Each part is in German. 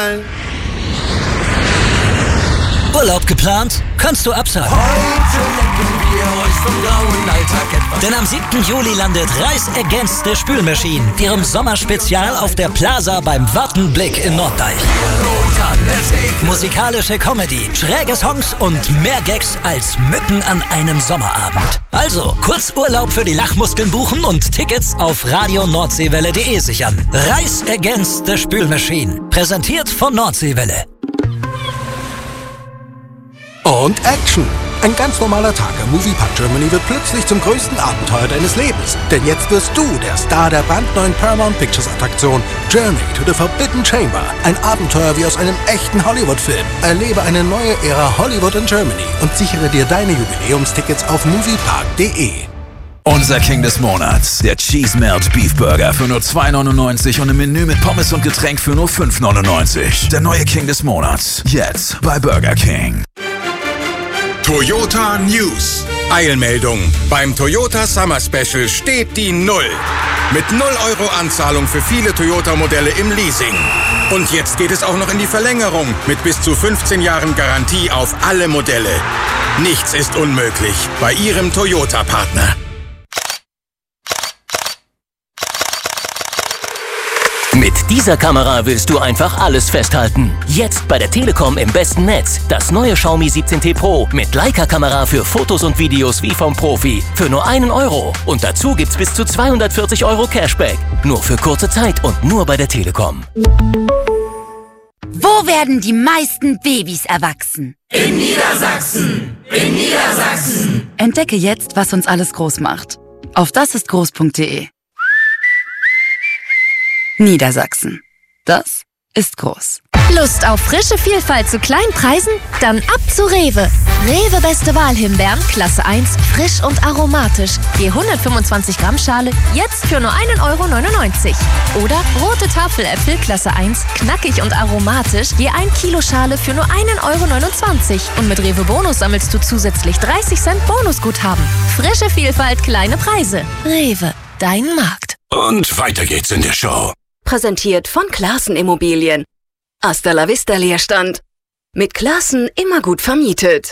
zahlen. Urlaub geplant? Kannst du absagen. Heute lecken wir euch vom grauen Alltag etwas. Denn am 7. Juli landet Reis Against the Spülmaschine, ihrem Sommerspezial auf der Plaza beim Wartenblick in Norddeich. Musikalische Comedy, schräge Songs und mehr Gags als Mücken an einem Sommerabend. Also, kurz Urlaub für die Lachmuskeln buchen und Tickets auf radionordseewelle.de sichern. Reis Against the Spülmaschine, präsentiert von Nordseewelle. Und Action! Ein ganz normaler Tag im Moviepark Germany wird plötzlich zum größten Abenteuer deines Lebens. Denn jetzt wirst du der Star der brandneuen Paramount Pictures Attraktion Journey to the Forbidden Chamber. Ein Abenteuer wie aus einem echten Hollywood-Film. Erlebe eine neue Ära Hollywood in Germany und sichere dir deine Jubiläumstickets auf moviepark.de. Unser King des Monats, der Cheese Melt Beef Burger für nur $2,99 und im Menü mit Pommes und Getränk für nur $5,99. Der neue King des Monats, jetzt bei Burger King. Toyota News. Eilmeldung. Beim Toyota Summer Special steht die 0. Mit 0 € Anzahlung für viele Toyota-Modelle im Leasing. Und jetzt geht es auch noch in die Verlängerung mit bis zu 15 Jahren Garantie auf alle Modelle. Nichts ist unmöglich bei Ihrem Toyota-Partner. Mit dieser Kamera willst du einfach alles festhalten. Jetzt bei der Telekom im besten Netz. Das neue Xiaomi 17T Pro mit Leica-Kamera für Fotos und Videos wie vom Profi. Für nur €1. Und dazu gibt's bis zu 240 € Cashback. Nur für kurze Zeit und nur bei der Telekom. Wo werden die meisten Babys erwachsen? In Niedersachsen! In Niedersachsen! Entdecke jetzt, was uns alles groß macht. Auf dasistgroß.de. Niedersachsen. Das ist groß. Lust auf frische Vielfalt zu kleinen Preisen? Dann ab zu Rewe. Rewe Beste Wahl Himbeeren, Klasse 1, frisch und aromatisch. Je 125 Gramm Schale, jetzt für nur €1,99. Oder rote Tafeläpfel, Klasse 1, knackig und aromatisch, je 1 Kilo Schale für nur €1,29. Und mit Rewe Bonus sammelst du zusätzlich 30 Cent Bonusguthaben. Frische Vielfalt, kleine Preise. Rewe, dein Markt. Und weiter geht's in der Show. Präsentiert von Classen Immobilien. Hasta la vista Leerstand. Mit Classen immer gut vermietet.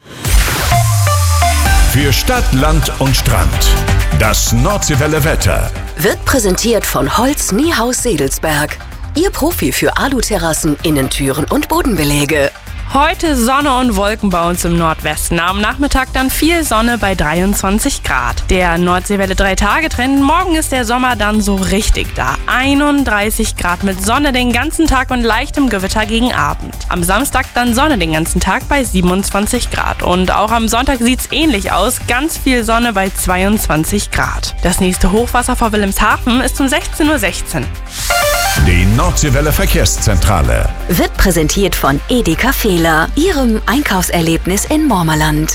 Für Stadt, Land und Strand. Das Nordseewelle Wetter. Wird präsentiert von Holz Niehaus Sedelsberg. Ihr Profi für Aluterrassen, Innentüren und Bodenbelege. Heute Sonne und Wolken bei uns im Nordwesten. Am Nachmittag dann viel Sonne bei 23 Grad. Der Nordseewelle 3-Tage-Trend. Morgen ist der Sommer dann so richtig da. 31 Grad mit Sonne den ganzen Tag und leichtem Gewitter gegen Abend. Am Samstag dann Sonne den ganzen Tag bei 27 Grad. Und auch am Sonntag sieht's ähnlich aus. Ganz viel Sonne bei 22 Grad. Das nächste Hochwasser vor Wilhelmshaven ist um 16:16 Uhr. Die Nordseewelle Verkehrszentrale. Wird präsentiert von Edeka Fehler, Ihrem Einkaufserlebnis in Mormerland.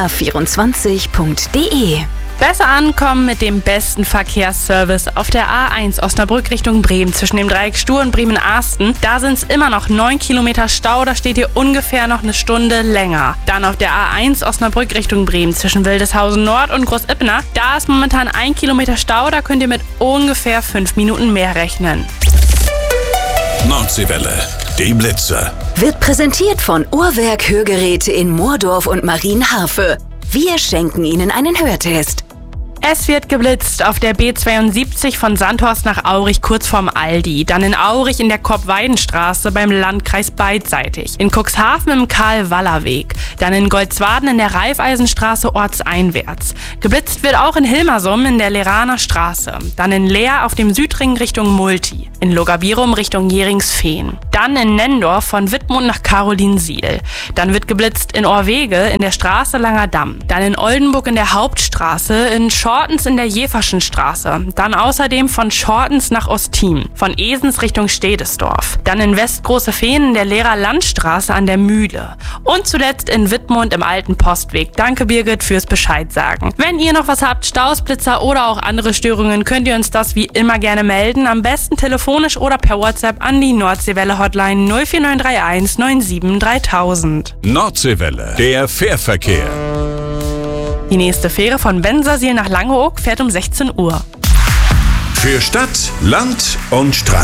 Fehler24.de. Besser ankommen mit dem besten Verkehrsservice auf der A1 Osnabrück Richtung Bremen zwischen dem Dreieck Stur und Bremen-Arsten. Da sind es immer noch 9 Kilometer Stau, da steht ihr ungefähr noch eine Stunde länger. Dann auf der A1 Osnabrück Richtung Bremen zwischen Wildeshausen Nord und Großippener. Da ist momentan 1 Kilometer Stau, da könnt ihr mit ungefähr 5 Minuten mehr rechnen. Nordseewelle, die Blitze. Wird präsentiert von Uhrwerk Hörgeräte in Moordorf und Marienhafe. Wir schenken Ihnen einen Hörtest. Es wird geblitzt auf der B72 von Sandhorst nach Aurich kurz vorm Aldi. Dann in Aurich in der Kopp-Weidenstraße beim Landkreis beidseitig. In Cuxhaven im Karl-Waller-Weg. Dann in Goldswaden in der Raiffeisenstraße ortseinwärts. Geblitzt wird auch in Hilmersum in der Leraner Straße. Dann in Leer auf dem Südring Richtung Multi. In Logabirum Richtung Jeringsfehn. Dann in Nendorf von Wittmund nach Carolinsiel. Dann wird geblitzt in Orwege in der Straße Langer Damm. Dann in Oldenburg in der Hauptstraße, in Schortens in der Jeverschen Straße. Dann außerdem von Schortens nach Ostim. Von Esens Richtung Stedesdorf. Dann in Westgroße-Fehn in der Lehrer Landstraße an der Mühle. Und zuletzt in Wittmund im Alten Postweg. Danke Birgit fürs Bescheid sagen. Wenn ihr noch was habt, Staus, Blitzer oder auch andere Störungen, könnt ihr uns das wie immer gerne melden. Am besten telefonisch oder per WhatsApp an die Nordseewelle Hotline 04931 97 3000. Nordseewelle, der Fährverkehr. Die nächste Fähre von Bensersiel nach Langeoog fährt um 16 Uhr. Für Stadt, Land und Strand.